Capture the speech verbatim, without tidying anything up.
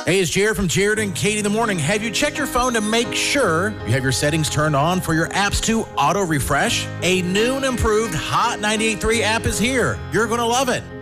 Hey, it's Jared from Jared and Katie in the Morning. Have you checked your phone to make sure you have your settings turned on for your apps to auto-refresh? A new and improved Hot ninety-eight point three app is here. You're going to love it.